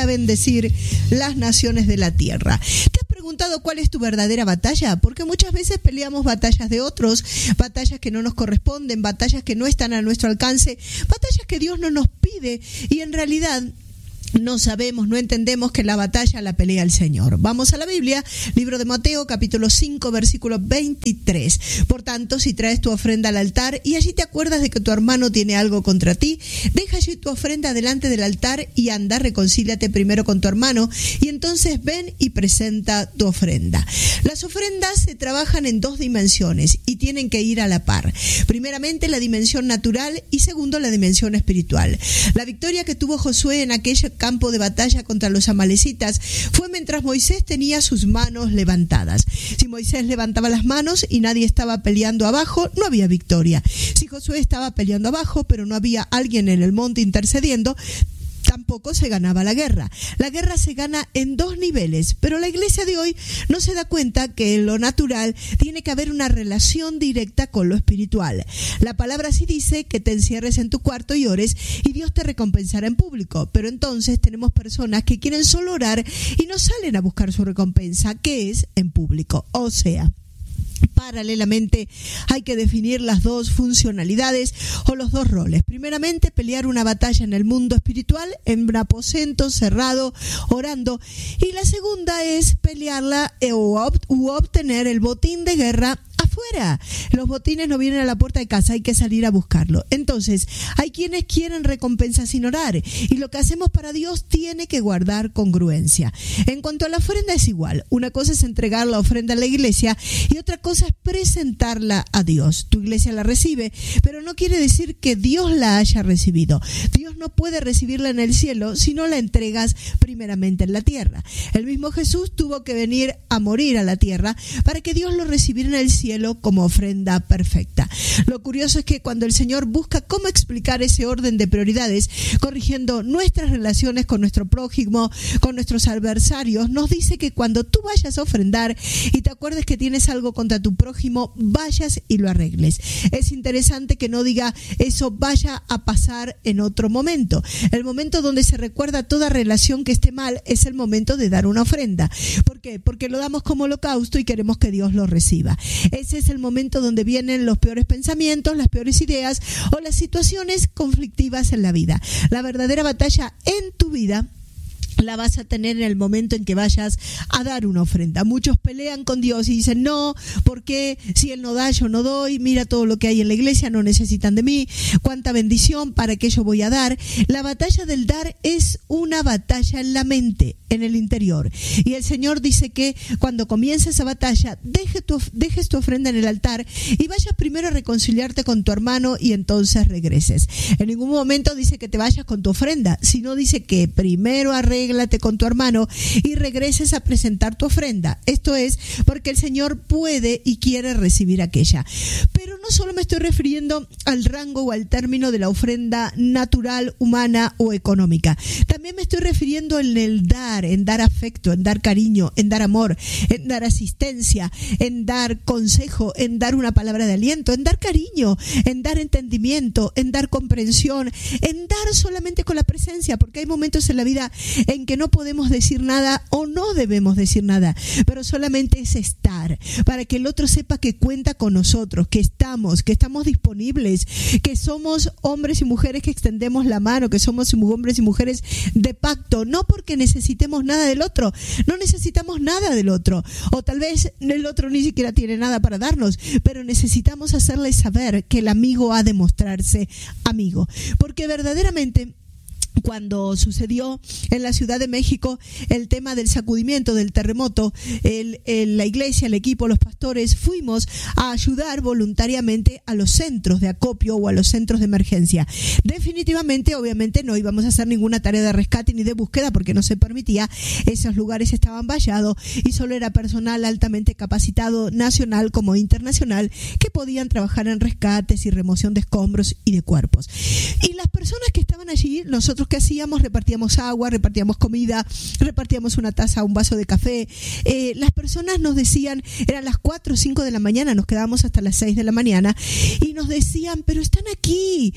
para bendecir las naciones de la tierra. ¿Te has preguntado cuál es tu verdadera batalla? Porque muchas veces peleamos batallas de otros, batallas que no nos corresponden, batallas que no están a nuestro alcance, batallas que Dios no nos pide y en realidad no sabemos, no entendemos que la batalla la pelea el Señor. Vamos a la Biblia, libro de Mateo, capítulo 5, versículo 23. Por tanto, si traes tu ofrenda al altar y allí te acuerdas de que tu hermano tiene algo contra ti, deja allí tu ofrenda delante del altar y anda, reconcíliate primero con tu hermano y entonces ven y presenta tu ofrenda. Las ofrendas se trabajan en dos dimensiones y tienen que ir a la par. Primeramente, la dimensión natural y segundo, la dimensión espiritual. La victoria que tuvo Josué en aquella campo de batalla contra los amalecitas fue mientras Moisés tenía sus manos levantadas. Si Moisés levantaba las manos y nadie estaba peleando abajo, no había victoria. Si Josué estaba peleando abajo, pero no había alguien en el monte intercediendo, tampoco se ganaba la guerra. La guerra se gana en dos niveles, pero la iglesia de hoy no se da cuenta que en lo natural tiene que haber una relación directa con lo espiritual. La palabra sí dice que te encierres en tu cuarto y ores y Dios te recompensará en público, pero entonces tenemos personas que quieren solo orar y no salen a buscar su recompensa, que es en público. O sea, paralelamente hay que definir las dos funcionalidades o los dos roles. Primeramente, pelear una batalla en el mundo espiritual, en un aposento cerrado, orando. Y la segunda es pelearla u obtener el botín de guerra afuera. Los botines no vienen a la puerta de casa, hay que salir a buscarlo. Entonces, hay quienes quieren recompensa sin orar y lo que hacemos para Dios tiene que guardar congruencia. En cuanto a la ofrenda es igual. Una cosa es entregar la ofrenda a la iglesia y otra cosa es presentarla a Dios. Tu iglesia la recibe, pero no quiere decir que Dios la haya recibido. Dios no puede recibirla en el cielo si no la entregas primeramente en la tierra. El mismo Jesús tuvo que venir a morir a la tierra para que Dios lo recibiera en el cielo como ofrenda perfecta. Lo curioso es que cuando el Señor busca cómo explicar ese orden de prioridades, corrigiendo nuestras relaciones con nuestro prójimo, con nuestros adversarios, nos dice que cuando tú vayas a ofrendar y te acuerdes que tienes algo contra tu prójimo, vayas y lo arregles. Es interesante que no diga eso vaya a pasar en otro momento. El momento donde se recuerda toda relación que esté mal es el momento de dar una ofrenda. ¿Por qué? Porque lo damos como holocausto y queremos que Dios lo reciba. Ese es el momento donde vienen los peores pensamientos, las peores ideas o las situaciones conflictivas en la vida. La verdadera batalla en tu vida la vas a tener en el momento en que vayas a dar una ofrenda. Muchos pelean con Dios y dicen, no, ¿por qué? Si Él no da, yo no doy. Mira todo lo que hay en la iglesia, no necesitan de mí. Cuánta bendición, ¿para qué yo voy a dar? La batalla del dar es una batalla en la mente, en el interior. Y el Señor dice que cuando comience esa batalla, dejes tu ofrenda en el altar y vayas primero a reconciliarte con tu hermano y entonces regreses. En ningún momento dice que te vayas con tu ofrenda, sino dice que primero arréglate con tu hermano y regreses a presentar tu ofrenda. Esto es porque el Señor puede y quiere recibir aquella. Pero no solo me estoy refiriendo al rango o al término de la ofrenda natural, humana o económica. También me estoy refiriendo en dar afecto, en dar cariño, en dar amor, en dar asistencia, en dar consejo, en dar una palabra de aliento, en dar cariño, en dar entendimiento, en dar comprensión, en dar solamente con la presencia, porque hay momentos en la vida en que no podemos decir nada o no debemos decir nada, pero solamente es estar, para que el otro sepa que cuenta con nosotros, que estamos disponibles, que somos hombres y mujeres que extendemos la mano, que somos hombres y mujeres de pacto, no porque necesitemos nada del otro, no necesitamos nada del otro, o tal vez el otro ni siquiera tiene nada para darnos, pero necesitamos hacerle saber que el amigo ha de mostrarse amigo, porque verdaderamente cuando sucedió en la Ciudad de México el tema del sacudimiento, del terremoto, la iglesia, el equipo, los pastores, fuimos a ayudar voluntariamente a los centros de acopio o a los centros de emergencia. Definitivamente, obviamente, no íbamos a hacer ninguna tarea de rescate ni de búsqueda porque no se permitía. Esos lugares estaban vallados y solo era personal altamente capacitado, nacional como internacional, que podían trabajar en rescates y remoción de escombros y de cuerpos. Y las personas que estaban allí, nosotros nosotros qué hacíamos? Repartíamos agua, repartíamos comida, repartíamos una taza, un vaso de café. Las personas nos decían, eran las 4 o 5 de la mañana, nos quedábamos hasta las 6 de la mañana y nos decían, pero están aquí.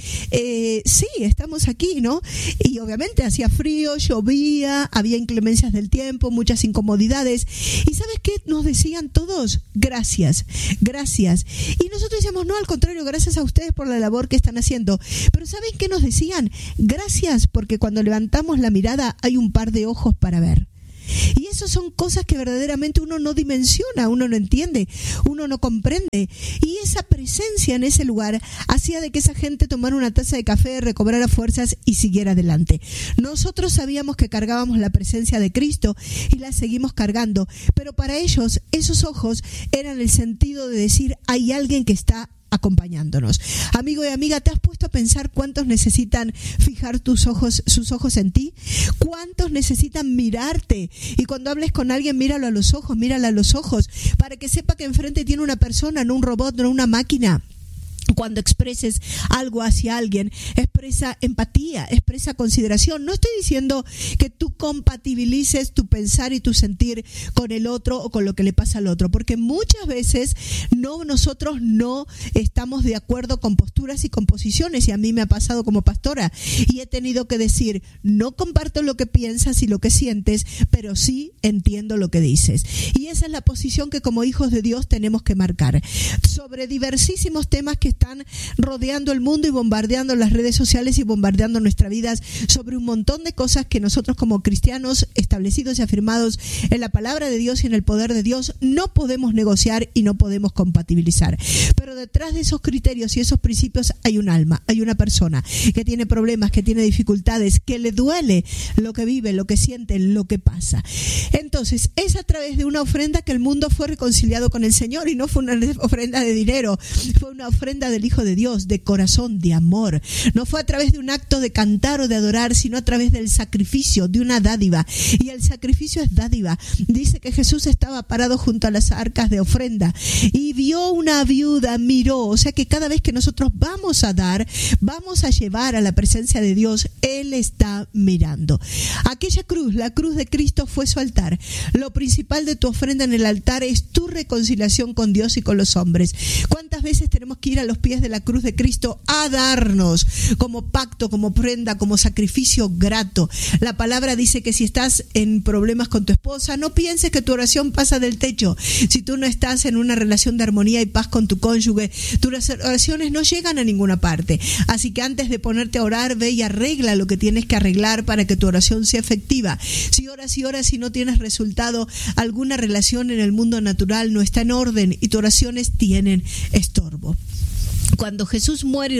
Sí, estamos aquí, ¿no? Y obviamente hacía frío, llovía, había inclemencias del tiempo, muchas incomodidades. ¿Y sabes qué nos decían todos? Gracias, gracias. Y nosotros decíamos, no, al contrario, gracias a ustedes por la labor que están haciendo. Pero ¿saben qué nos decían? Gracias, porque cuando levantamos la mirada hay un par de ojos para ver. Y eso son cosas que verdaderamente uno no dimensiona, uno no entiende, uno no comprende. Y esa presencia en ese lugar hacía de que esa gente tomara una taza de café, recobrara fuerzas y siguiera adelante. Nosotros sabíamos que cargábamos la presencia de Cristo y la seguimos cargando, pero para ellos esos ojos eran el sentido de decir, hay alguien que está acompañándonos. Amigo y amiga, ¿te has puesto a pensar cuántos necesitan fijar sus ojos en ti? ¿Cuántos necesitan mirarte? Y cuando hables con alguien, mírala a los ojos, para que sepa que enfrente tiene una persona, no un robot, no una máquina. Cuando expreses algo hacia alguien, expresa empatía, expresa consideración. No estoy diciendo que tú compatibilices tu pensar y tu sentir con el otro o con lo que le pasa al otro, porque muchas veces nosotros no estamos de acuerdo con posturas y con posiciones, y a mí me ha pasado como pastora, y he tenido que decir, no comparto lo que piensas y lo que sientes, pero sí entiendo lo que dices. Y esa es la posición que como hijos de Dios tenemos que marcar sobre diversísimos temas que están rodeando el mundo y bombardeando las redes sociales y bombardeando nuestras vidas, sobre un montón de cosas que nosotros como cristianos establecidos y afirmados en la palabra de Dios y en el poder de Dios no podemos negociar y no podemos compatibilizar. Pero detrás de esos criterios y esos principios hay un alma, hay una persona que tiene problemas, que tiene dificultades, que le duele lo que vive, lo que siente, lo que pasa. Entonces, es a través de una ofrenda que el mundo fue reconciliado con el Señor, y no fue una ofrenda de dinero, fue una ofrenda del Hijo de Dios, de corazón, de amor. No fue a través de un acto de cantar o de adorar, sino a través del sacrificio, de una dádiva. Y el sacrificio es dádiva. Dice que Jesús estaba parado junto a las arcas de ofrenda y vio una viuda, miró. O sea que cada vez que nosotros vamos a dar, vamos a llevar a la presencia de Dios, Él está mirando. Aquella cruz, la cruz de Cristo, fue su altar. Lo principal de tu ofrenda en el altar es tu reconciliación con Dios y con los hombres. ¿Cuántas veces tenemos que ir a los pies de la cruz de Cristo a darnos como pacto, como prenda, como sacrificio grato? La palabra dice que si estás en problemas con tu esposa, no pienses que tu oración pasa del techo. Si tú no estás en una relación de armonía y paz con tu cónyuge, tus oraciones no llegan a ninguna parte. Así que antes de ponerte a orar, ve y arregla lo que tienes que arreglar para que tu oración sea efectiva. Si oras y oras y no tienes resultado, alguna relación en el mundo natural no está en orden y tus oraciones tienen estorbo. Cuando Jesús muere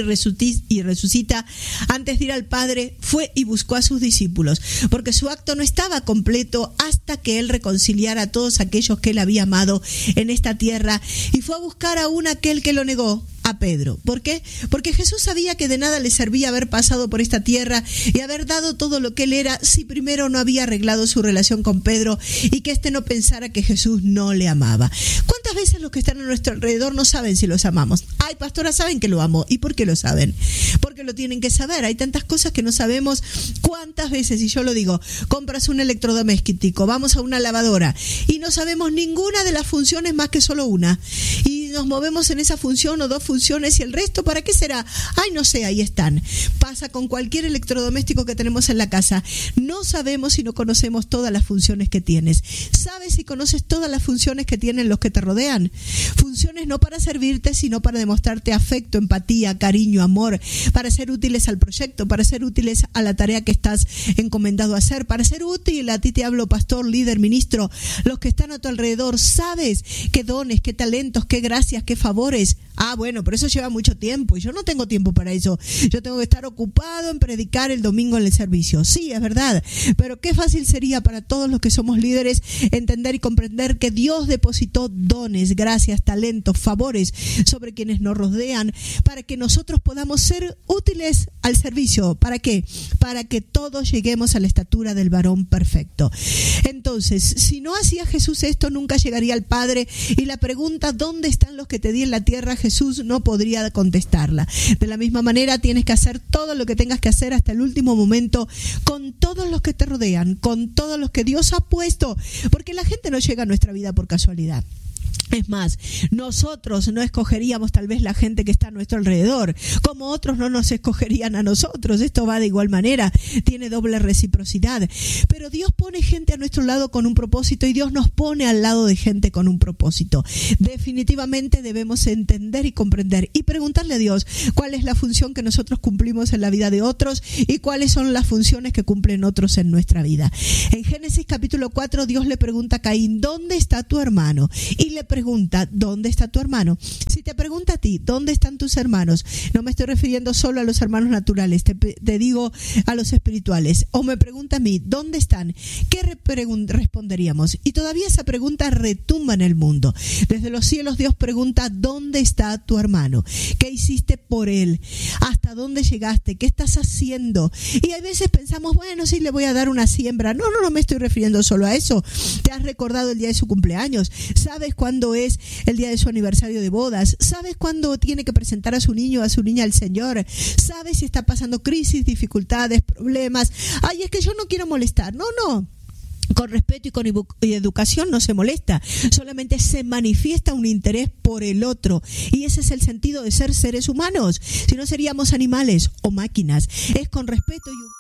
y resucita, antes de ir al Padre, fue y buscó a sus discípulos, porque su acto no estaba completo hasta que Él reconciliara a todos aquellos que Él había amado en esta tierra, y fue a buscar aún aquel que lo negó, a Pedro. ¿Por qué? Porque Jesús sabía que de nada le servía haber pasado por esta tierra y haber dado todo lo que Él era si primero no había arreglado su relación con Pedro, y que éste no pensara que Jesús no le amaba. ¿Cuántas veces los que están a nuestro alrededor no saben si los amamos? Ay, pastora, saben que lo amo. ¿Y por qué lo saben? Porque lo tienen que saber. Hay tantas cosas que no sabemos. ¿Cuántas veces, y yo lo digo, compras un electrodoméstico, vamos a una lavadora y no sabemos ninguna de las funciones más que solo una, y nos movemos en esa función o dos funciones, y el resto, ¿para qué será? Ay, no sé, ahí están. Pasa con cualquier electrodoméstico que tenemos en la casa. No sabemos y no conocemos todas las funciones que tienes. ¿Sabes y conoces todas las funciones que tienen los que te rodean? Funciones no para servirte, sino para demostrarte afecto, empatía, cariño, amor, para ser útiles al proyecto, para ser útiles a la tarea que estás encomendado a hacer, para ser útil. A ti te hablo, pastor, líder, ministro, los que están a tu alrededor. ¿Sabes qué dones, qué talentos, qué gracias, qué favores? Ah, bueno, pero eso lleva mucho tiempo y yo no tengo tiempo para eso. Yo tengo que estar ocupado en predicar el domingo en el servicio. Sí, es verdad, pero qué fácil sería para todos los que somos líderes entender y comprender que Dios depositó dones, gracias, talentos, favores sobre quienes nos rodean, para que nosotros podamos ser útiles al servicio. ¿Para qué? Para que todos lleguemos a la estatura del varón perfecto. Entonces, si no hacía Jesús esto, nunca llegaría al Padre, y la pregunta, ¿dónde está están los que te di en la tierra, Jesús no podría contestarla. De la misma manera tienes que hacer todo lo que tengas que hacer hasta el último momento con todos los que te rodean, con todos los que Dios ha puesto, porque la gente no llega a nuestra vida por casualidad. Es más, nosotros no escogeríamos tal vez la gente que está a nuestro alrededor, como otros no nos escogerían a nosotros. Esto va de igual manera, tiene doble reciprocidad. Pero Dios pone gente a nuestro lado con un propósito y Dios nos pone al lado de gente con un propósito. Definitivamente debemos entender y comprender y preguntarle a Dios cuál es la función que nosotros cumplimos en la vida de otros y cuáles son las funciones que cumplen otros en nuestra vida. En Génesis capítulo 4, Dios le pregunta a Caín, ¿dónde está tu hermano? Y le pregunta, ¿dónde está tu hermano? Si te pregunta a ti, ¿dónde están tus hermanos? No me estoy refiriendo solo a los hermanos naturales, te digo a los espirituales. O me pregunta a mí, ¿dónde están? ¿Qué responderíamos? Y todavía esa pregunta retumba en el mundo. Desde los cielos Dios pregunta, ¿dónde está tu hermano? ¿Qué hiciste por él? ¿Hasta dónde llegaste? ¿Qué estás haciendo? Y a veces pensamos, bueno, sí, le voy a dar una siembra. No me estoy refiriendo solo a eso. ¿Te has recordado el día de su cumpleaños? ¿Sabes cuándo es el día de su aniversario de bodas? ¿Sabes cuándo tiene que presentar a su niño o a su niña al Señor? ¿Sabes si está pasando crisis, dificultades, problemas? Ay, es que yo no quiero molestar. No. Con respeto y con educación no se molesta, solamente se manifiesta un interés por el otro. Y ese es el sentido de ser seres humanos. Si no seríamos animales o máquinas. Es con respeto y